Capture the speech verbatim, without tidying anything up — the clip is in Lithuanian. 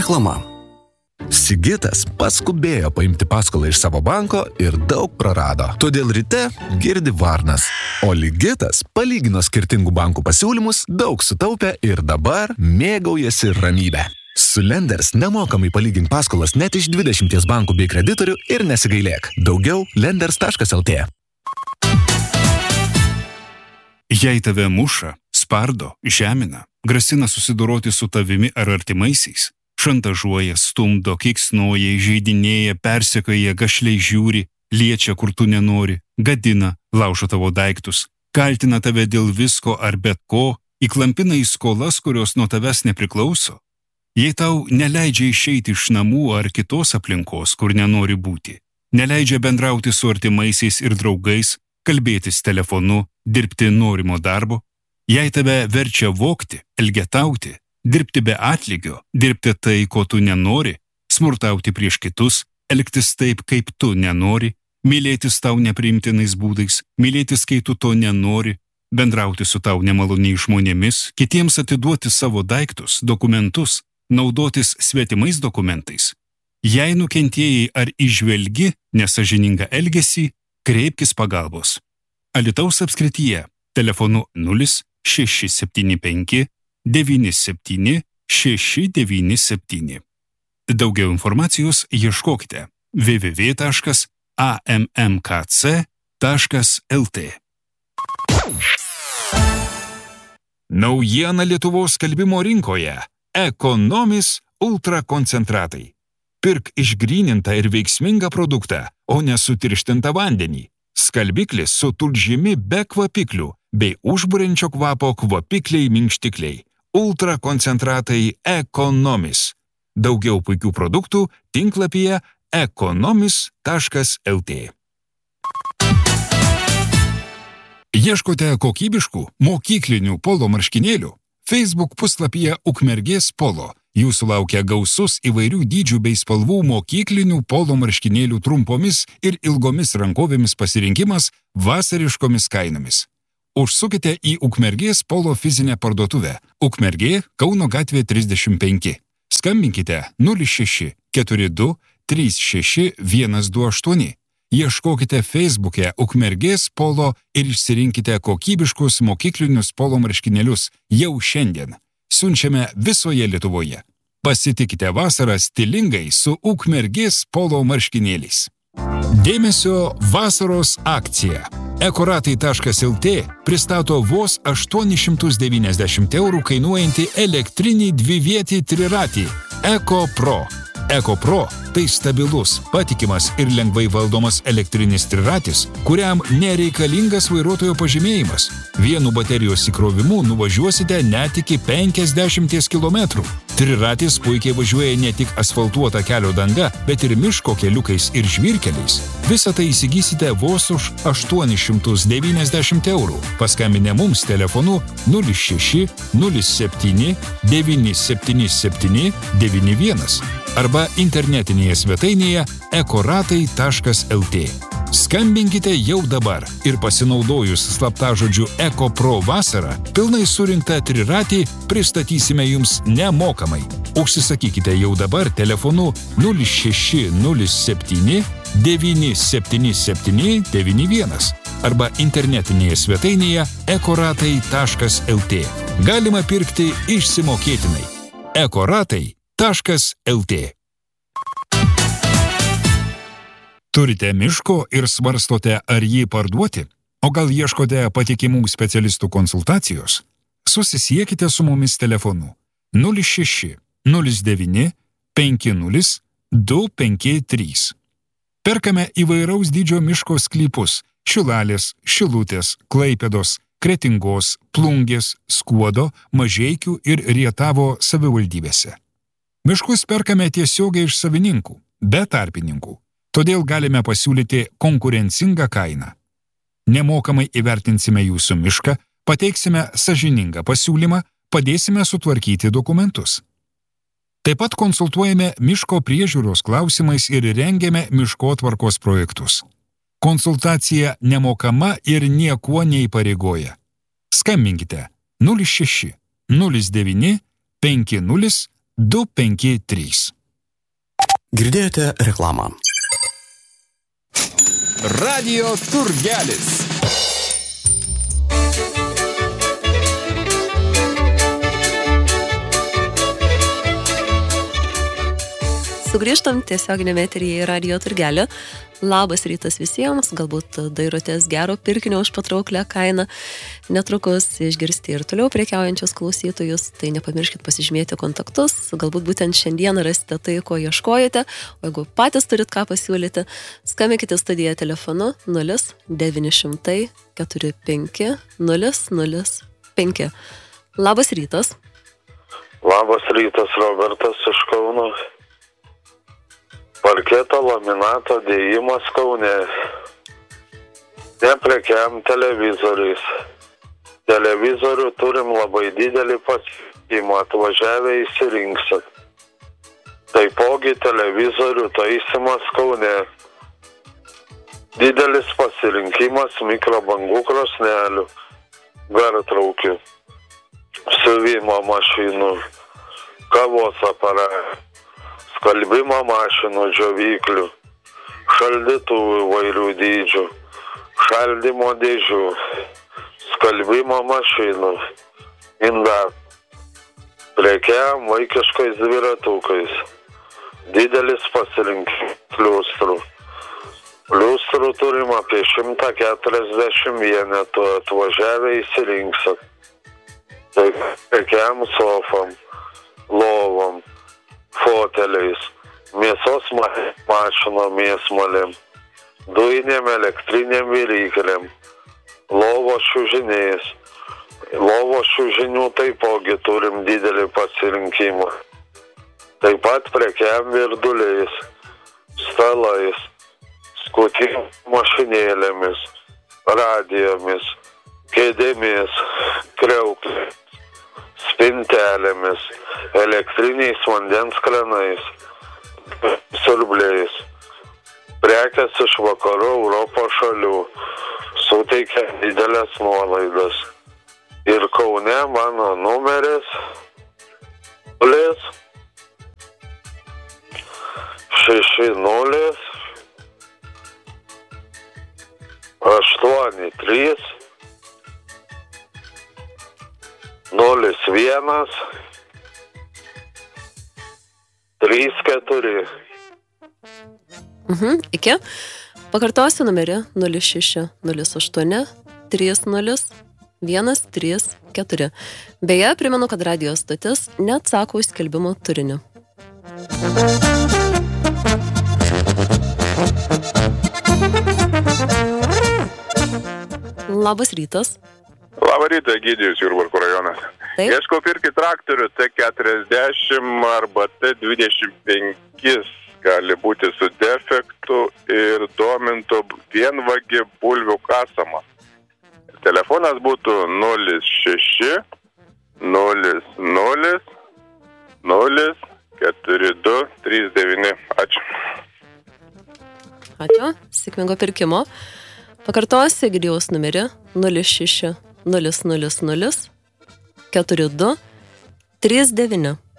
Reklama. Sigitas paskubėjo paimti paskolą iš savo banko ir daug prarado. Todėl ryte girdi varnas. O Ligitas palygino skirtingų bankų pasiūlymus, daug sutaupė ir dabar mėgaujasi ramybę. Su Lenders nemokamai palygink paskolas net iš dvidešimties bankų bei kreditorių ir nesigailėk. Daugiau lenders taškas el tė. Jei tave muša, spardo, žemina, grasina susidoroti su tavimi ar artimaisiais, šantažuoja, stumdo, keiksnoja, įžeidinėja, persekioja, gašliai žiūri, liečia, kur tu nenori, gadina, laužo tavo daiktus, kaltina tave dėl visko ar bet ko, įklampina į skolas, kurios nuo tavęs nepriklauso. Jei tau neleidžia išeiti iš namų ar kitos aplinkos, kur nenori būti, neleidžia bendrauti su artimaisiais ir draugais, kalbėtis telefonu, dirbti norimo darbo, jei tave verčia vogti, elgetauti, dirbti be atlygio, dirbti tai, ko tu nenori, smurtauti prieš kitus, elgtis taip, kaip tu nenori, mylėtis tau nepriimtinais būdais, mylėtis, kai tu to nenori, bendrauti su tau nemaloniai žmonėmis, kitiems atiduoti savo daiktus, dokumentus, naudotis svetimais dokumentais. Jei nukentėjai ar įžvelgi nesąžiningą elgesį, kreipkis pagalbos. Alytaus apskrityje telefonu nulis šeši septyni penki devyni septyni šeši devyni septyni. Daugiau informacijos ieškokite w w w taškas a m m k c taškas l t. Naujiena Lietuvos skalbimo rinkoje. Ekonomis ultrakoncentratai. Pirk išgrynintą ir veiksmingą produktą, o ne sutirštintą vandenį. Skalbiklis su tulžimi be kvapiklių bei užburiančio kvapo kvapikliai minkštikliai. Ultrakoncentratai Ekonomis. Daugiau puikių produktų tinklapyje ekonomis taškas l t. Ieškote kokybiškų mokyklinių polo marškinėlių? Facebook puslapyje Ukmergės polo. Jūsų laukia gausus įvairių dydžių bei spalvų mokyklinių polo marškinėlių trumpomis ir ilgomis rankovėmis pasirinkimas vasariškomis kainomis. Užsukite į Ukmergės polo fizinę parduotuvę. Ukmergė, Kauno gatvė trisdešimt penki. Skambinkite nulis šeši keturi du trys šeši vienas du aštuoni. Ieškokite Facebook'e Ukmergės polo ir išsirinkite kokybiškus mokyklinius polo marškinėlius jau šiandien. Siunčiame visoje Lietuvoje. Pasitikite vasarą stilingai su Ukmergės polo marškinėliais. Dėmesio vasaros akcija. ekoratai taškas l t pristato vos aštuonis šimtus devyniasdešimt eurų kainuojantį elektrinį dvivietį triratį Eko Pro. Eko Pro tai stabilus, patikimas ir lengvai valdomas elektrinis triratis, kuriam nereikalingas vairuotojo pažymėjimas. Vienu baterijos įkrovimu nuvažiuosite net iki penkiasdešimt kilometrų. Triratis puikiai važiuoja ne tik asfaltuota kelio danga, bet ir miško keliukais ir žvyrkeliais. Visą tai įsigysite vos už aštuonis šimtus devyniasdešimt eurų. Paskambinę mums telefonu nulis šeši nulis septyni devyni septyni septyni devyni vienas arba internetinėje svetainėje ekoratai taškas l t. Skambinkite jau dabar ir pasinaudojus slaptažodžiu Eko Pro vasarą, pilnai surinktą triratį pristatysime jums nemokamai. Užsisakykite jau dabar telefonu nulis šeši nulis septyni devyni septyni septyni devyni vienas arba internetinėje svetainėje ekoratai taškas l t. Galima pirkti išsimokėtinai. ekoratai taškas l t. Turite miško ir svarstote, ar jį parduoti? O gal ieškote patikimų specialistų konsultacijos? Susisiekite su mumis telefonu nulis šeši nulis devyni penki nulis du penki trys. Perkame įvairaus dydžio miško sklypus – Šilalės, Šilutės, Klaipėdos, Kretingos, Plungės, Skuodo, Mažeikių ir Rietavo savivaldybėse. Miškus perkame tiesiogiai iš savininkų, be tarpininkų. Todėl galime pasiūlyti konkurencingą kainą. Nemokamai įvertinsime jūsų mišką, pateiksime sąžiningą pasiūlymą, padėsime sutvarkyti dokumentus. Taip pat konsultuojame miško priežiūros klausimais ir rengiame miškotvarkos projektus. Konsultacija nemokama ir niekuo neįpareigoja. Skambinkite nulis šeši nulis devyni penki nulis du penki trys. Girdėjote reklamą. Radio Turgelis. Sugrįžtam tiesioginėme eteryje į Radio Turgelį. Labas rytas visiems, galbūt dairotės gero pirkinio už patrauklę kainą. Netrukus išgirsti ir toliau prekiaujančius klausytojus, tai nepamirškit pasižymėti kontaktus, galbūt būtent šiandien rasite tai, ko ieškojate, o jeigu patys turit ką pasiūlyti, skambinkite studiją telefonu nulis devyni šimtai keturi penki nulis nulis penki. Labas rytas. Labas rytas, Robertas iš Kauno. Parketo laminato dėjimas Kaune. Neprekiam televizoriais. Televizorių turim labai didelį pasirinkimą, atvažiavę įsirinksit. Taipogi televizorių taisymas Kaune. Didelis pasirinkimas mikrobangų krosnelių, gartraukių, siuvimo mašinų, kavos aparatų, skalbimo mašinų, džiovyklių, šaldytuvų įvairių dydžių, šaldymo dėžių, skalbimo mašinų, indaplovės, prekiam vaikiškais dviratukais, didelis pasirinkimas liustrų. Liustrų turim apie šimtą keturiasdešimt vienetų, atvažiavę įsirinksit. Tai prekiam sofam, lovom, foteliais, mėsos mašinom, mėsmalėm, dujinėm elektrinėm viryklėm, lovos čiužiniais. Lovos čiužinių taipogi turim didelį pasirinkimą. Taip pat prekiam virduliais, stalais, skutimo mašinėlėmis, radijomis, kėdėmis, kriauklėmis, spintelėmis, elektriniais vandens kranais, siurbliais. Prekės iš vakarų Europos šalių suteikia didelės nuolaidas. Ir Kaune mano numeris nulis šeši nulis aštuoni trys nulis vienas trys keturi. Mhm, iki. Pakartosiu numerį nulis šeši nulis aštuoni trys nulis vienas trys keturi. Beje, primenu, kad radijo stotis neatsako už skelbimo turinį. Labas rytas. Labą rytą, Egidijus, Jurbarko rajonas. Taip. Ieškau pirkti traktorių T keturiasdešimt arba T dvidešimt penki, gali būti su defektu ir domintų vienvagį bulvių kasamą. Telefonas būtų nulis šeši nulis nulis nulis keturi du trys devyni. Ačiū. Ačiū, sėkmingo pirkimo. Pakartosiu Egidijaus numerį nulis šeši nulis nulis nulis keturi du trys devyni.